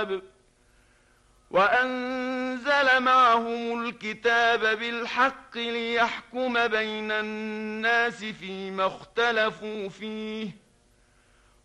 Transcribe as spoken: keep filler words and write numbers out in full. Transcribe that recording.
الكتاب وأنزل معهم الكتاب بالحق ليحكم بين الناس فيما اختلفوا فيه